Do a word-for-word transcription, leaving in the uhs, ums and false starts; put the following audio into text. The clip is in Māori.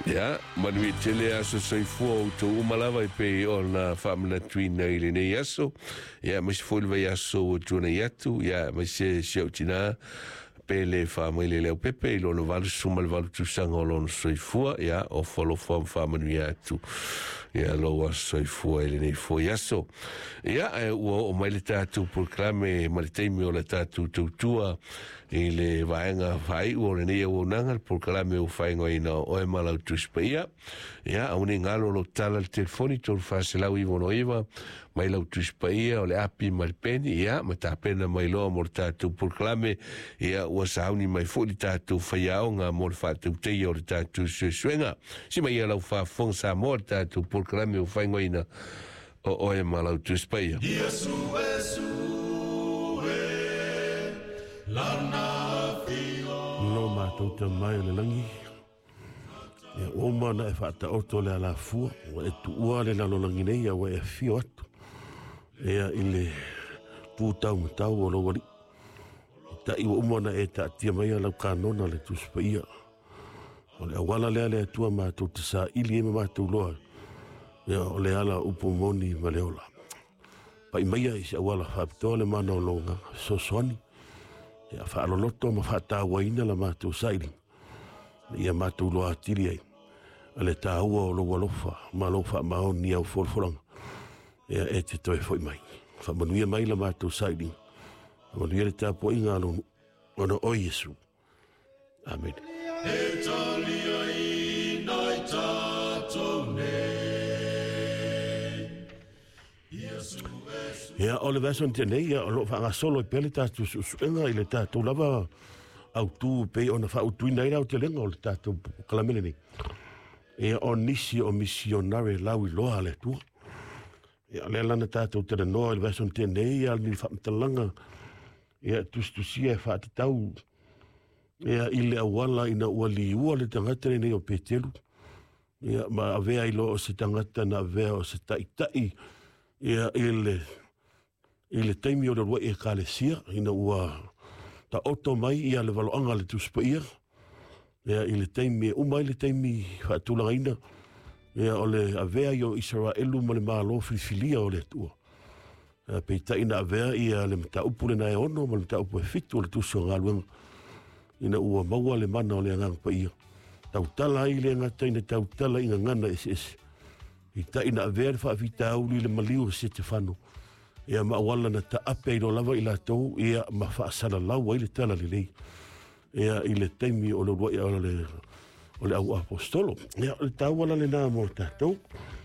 Ya, manui tele aso soifua o to umalawa i pe o na whamana tuina i le nei aso. Ya, mas fuilwa aso o tuana i atu. Ya, mas se siau tina pe le whamai le leo pepe i lono walu sumal walu tusanga o lono soifua. Ya, o whalo wham whamanu i atu. Ya, lo aso soifua i le nei fo i aso. Ya, ua o mai le tātou proklame ma le teimi o le tātou tautua i le vaenga whai o le nei o nanga proklame o whainga ina o e malau tuspaia. Ya, au ne ngalo lo tala le telefoni tolu whaselau i wono iwa mai lau tuspaia o le api ma le peni. Ya, ma tā pena mai loa mo le tātou proklame. Ya, ua sauni mai fo li tātou whaiaonga mo le whātou teia o le tātou suesuenga. Si mai ia lau whafong sa mo le tātou proklame o whainga ina o o e malau tuspaia. Yesu, Yesu, no mātou te mai le langi. E o mana e whaata oto le ala fua, o e tu ua le lalo langi nei, a wa e fio atu. Ea i le pūtau matau o lo wari. Ta i o mana e ta tia mai ala kanona le tuspa ia. O le awala lea le atua mātou te sa ili eme mātou loa. Ea o le ala upomoni ma le ola. Pa i maia i se awala whapitoa le mana o longa, so soani. Ia whaaloloto ma whātāwaina la mātou saili. Ia mātou loa atiri ai. Ale tā ua o lo walofa, ma lo wha maoni au wholwholanga. Ia e te toi whoi mai. Whamanuia mai la mātou saili. Whamanuia le tā po inga alo ono o Yesu. Amen. e talia i nai tātou nei. Yesu, Yesu. Ia o le vason tenei, ia o lo whangasolo i pele tātou suenga i le tātou lava au tū pei o na whautuina i rau te lenga o le tātou kalamene nei. Ia o nisi o misionare lau i loa le tua. Ia le lana tātou tere noa i le vason tenei, ia ni whamtalanga, ia tustusia e whātatau. Ia i le awala ina ua li ua le tangata nei o Petelu. Ia ma avea i lo o se tangata na avea o se taitai. Ia i le i le taimi o le rua i e kālesia, ina ua ta oto mai ia le valoanga le tuspa ia. Ia i le taimi, umai le taimi whaatulanga ina. Ia o le avea i o Israelu ma le malo filifilia o le tua. Ia peita ina avea ia le mta upu le nae ono, ma le mta upu e fitu o le tusu o ngaluanga. Ina ua maua le mana o le angang pa ia. Tautala i le ngata ina tautala inga ngana ese ese. I ta ina avea le whaafita auli le maliu se te whanu. Ia maawala na ta ape i lo lava i la tau, ia ma whaasala lau ai le tala le lei. Ia i le teimi o le rua i o le, o le au apostolo. Ia le tauala le nā mo tātou.